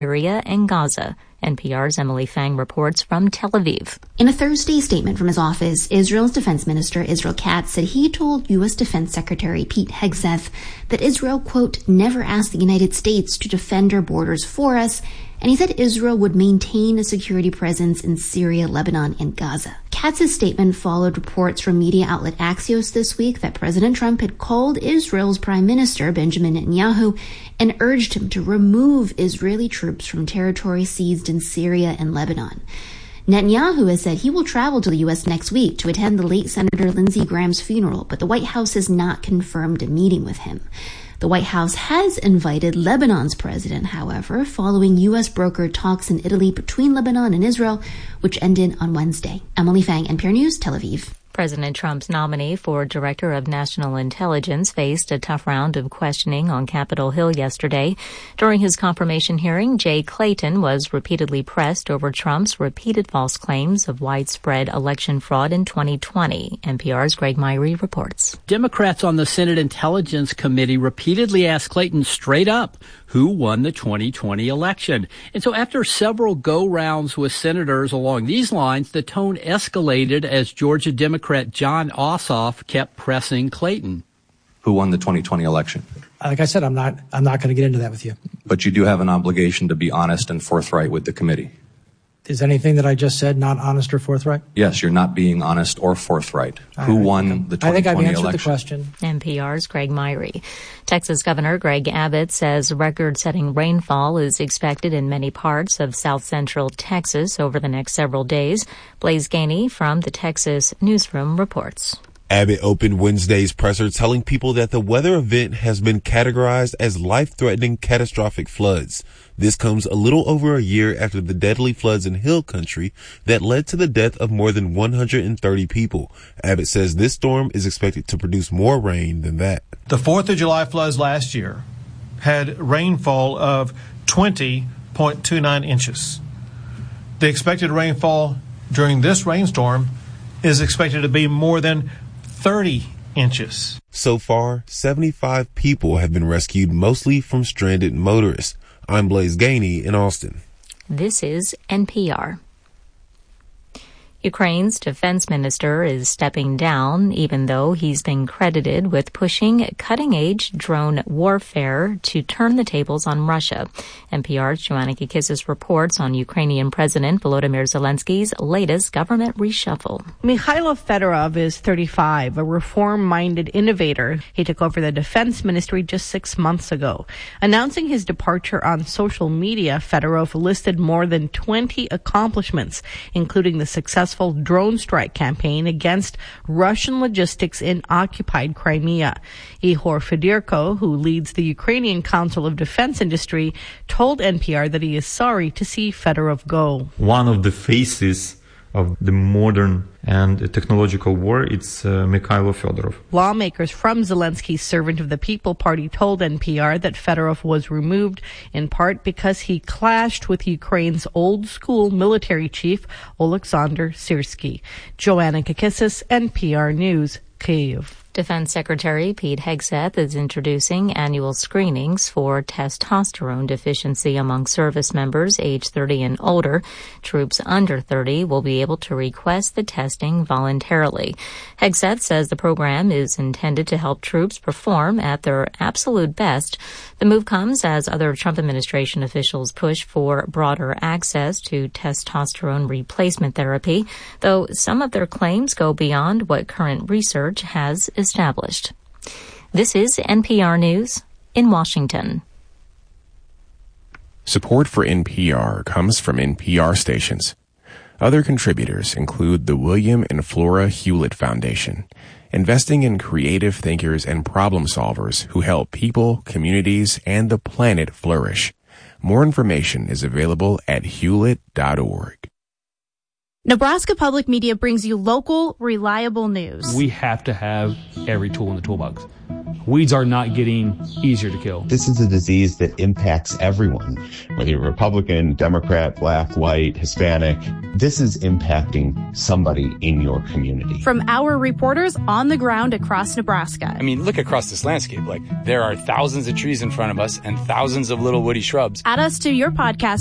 Syria and Gaza. NPR's Emily Fang reports from Tel Aviv. In a Thursday statement from his office, Israel's Defense Minister Israel Katz said he told U.S. Defense Secretary Pete Hegseth that Israel, quote, never asked the United States to defend our borders for us, and he said Israel would maintain a security presence in Syria, Lebanon, and Gaza. Katz's statement followed reports from media outlet Axios this week that President Trump had called Israel's Prime Minister Benjamin Netanyahu and urged him to remove Israeli troops from territory seized in Syria and Lebanon. Netanyahu has said he will travel to the U.S. next week to attend the late Senator Lindsey Graham's funeral, but the White House has not confirmed a meeting with him. The White House has invited Lebanon's president, however, following U.S. brokered talks in Italy between Lebanon and Israel, which ended on Wednesday. Emily Fang, NPR News, Tel Aviv. President Trump's nominee for Director of National Intelligence faced a tough round of questioning on Capitol Hill yesterday. During his confirmation hearing, Jay Clayton was repeatedly pressed over Trump's repeated false claims of widespread election fraud in 2020. NPR's Greg Myrie reports. Democrats on the Senate Intelligence Committee repeatedly asked Clayton straight up who won the 2020 election. And so after several go-rounds with senators along these lines, the tone escalated as Georgia Democrat Jon Ossoff kept pressing Clayton. Who won the 2020 election? Like I said, I'm not going to get into that with you. But you do have an obligation to be honest and forthright with the committee. Is anything that I just said not honest or forthright? Yes, you're not being honest or forthright. Who won the 2020 election? I think I've answered the question. NPR's Greg Myrie. Texas Governor Greg Abbott says record-setting rainfall is expected in many parts of south-central Texas over the next several days. Blaise Gainey from the Texas Newsroom reports. Abbott opened Wednesday's presser telling people that the weather event has been categorized as life-threatening catastrophic floods. This comes a little over a year after the deadly floods in Hill Country that led to the death of more than 130 people. Abbott says this storm is expected to produce more rain than that. The 4th of July floods last year had rainfall of 20.29 inches. The expected rainfall during this rainstorm is expected to be more than 30 inches. So far, 75 people have been rescued, mostly from stranded motorists. I'm Blaise Gainey in Austin. This is NPR. Ukraine's defense minister is stepping down, even though he's been credited with pushing cutting-edge drone warfare to turn the tables on Russia. NPR's Joanna Kikissis reports on Ukrainian President Volodymyr Zelensky's latest government reshuffle. Mikhailo Fedorov is 35, a reform-minded innovator. He took over the defense ministry just 6 months ago. Announcing his departure on social media, Fedorov listed more than 20 accomplishments, including the successful drone strike campaign against Russian logistics in occupied Crimea. Ihor Fedorko, who leads the Ukrainian Council of Defense Industry, told NPR that he is sorry to see Fedorov go. One of the faces of the modern and technological war, it's Mikhailo Fedorov. Lawmakers from Zelensky's Servant of the People party told NPR that Fedorov was removed in part because he clashed with Ukraine's old-school military chief, Oleksandr Syrsky. Joanna Kikissis, NPR News, Kyiv. Defense Secretary Pete Hegseth is introducing annual screenings for testosterone deficiency among service members age 30 and older. Troops under 30 will be able to request the testing voluntarily. Hegseth says the program is intended to help troops perform at their absolute best. The move comes as other Trump administration officials push for broader access to testosterone replacement therapy, though some of their claims go beyond what current research has established. This is NPR News in Washington. Support for NPR comes from NPR stations. Other contributors include the William and Flora Hewlett Foundation, investing in creative thinkers and problem solvers who help people, communities, and the planet flourish. More information is available at hewlett.org. Nebraska Public Media brings you local, reliable news. We have to have every tool in the toolbox. Weeds are not getting easier to kill. This is a disease that impacts everyone, whether you're Republican, Democrat, black, white, Hispanic. This is impacting somebody in your community. From our reporters on the ground across Nebraska. I mean, look across this landscape. Like, there are thousands of trees in front of us and thousands of little woody shrubs. Add us to your podcast